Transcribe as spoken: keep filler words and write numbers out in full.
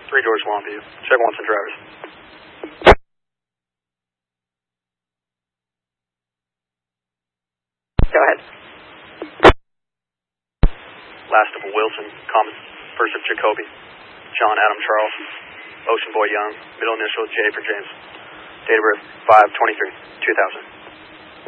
Three doors, Longview. Check once and drivers. Go ahead. Last of Wilson, common first of Jacoby. John Adam Charles. Ocean Boy Young. Middle initial J for James. Date of birth five twenty-three two thousand.